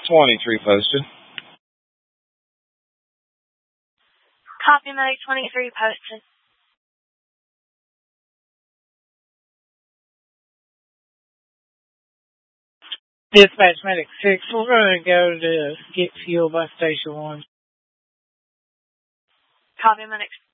23 posted. Copy, Medic 23 posted. Dispatch Medic 6, we're going to go to get fuel by Station 1. Copy, Medic